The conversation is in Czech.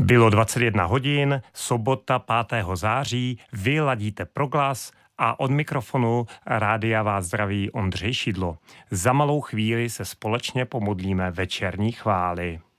Bylo 21 hodin, sobota 5. září, vy ladíte Proglas a od mikrofonu rádia vás zdraví Ondřej Šidlo. Za malou chvíli se společně pomodlíme večerní chvály.